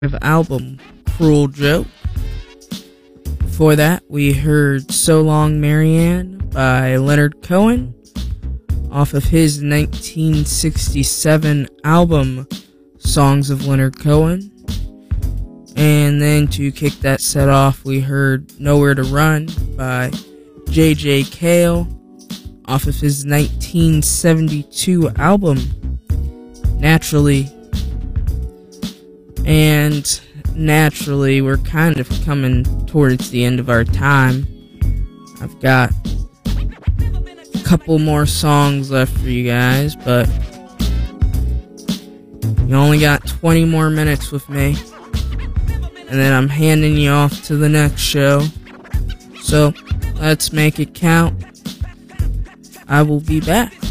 album Cruel Joke. Before that, we heard So Long Marianne by Leonard Cohen off of his 1967 album Songs of Leonard Cohen. And then to kick that set off, we heard Nowhere to Run by J.J. Cale off of his 1972 album Naturally. And naturally, we're kind of coming towards the end of our time. I've got a couple more songs left for you guys, but you only got 20 more minutes with me, and then I'm handing you off to the next show. So let's make it count. I will be back.